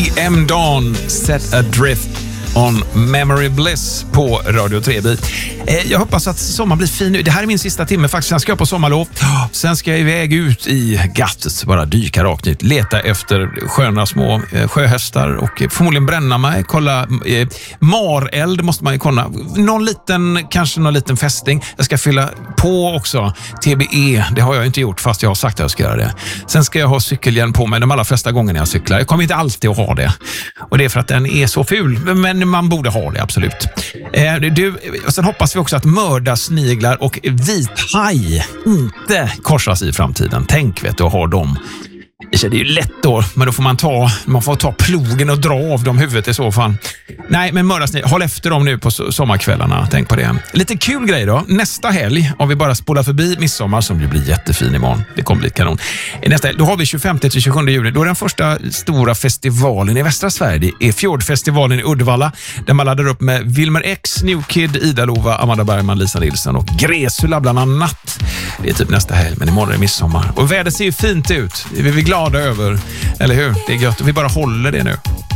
PM Dawn, Set Adrift on Memory Bliss på Radio 3-bit. Jag hoppas att sommaren blir fin nu. Det här är min sista timme faktiskt. Sen ska jag på sommarlov. Sen ska jag iväg ut i gattet, bara dyka rakt ut. Leta efter sköna små sjöhästar och förmodligen bränna mig. Kolla mareld måste man ju kolla. Kanske någon liten fästing. Jag ska fylla på också TBE. Det har jag inte gjort fast jag har sagt att jag ska göra det. Sen ska jag ha cykelhjälm på mig de allra flesta gångerna jag cyklar. Jag kommer inte alltid att ha det. Och det är för att den är så ful. Men man borde ha det, absolut. Och sen hoppas vi också att mördarsniglar och vithaj inte korsas i framtiden. Tänk vet du, att ha dem. Det är ju lätt då, men då får man får ta plogen och dra av dem huvudet i så fall. Nej, men mördarsniglar, håll efter dem nu på sommarkvällarna. Tänk på det. Lite kul grej då. Nästa helg, om vi bara spolar förbi midsommar som ju blir jättefin imorgon. Det kommer bli kanon. Nästa helg, då har vi 25-27 juni. Då är den första stora festivalen i västra Sverige. Det är Fjordfestivalen i Uddevalla. Där man laddar upp med Wilmer X, New Kid, Ida Lova, Amanda Bergman, Lisa Nilsson och Gresula bland annat. Det är typ nästa helg, men imorgon är det midsommar. Och vädret ser ju fint ut. Det är vi glada över, eller hur? Det är gött. Vi bara håller det nu.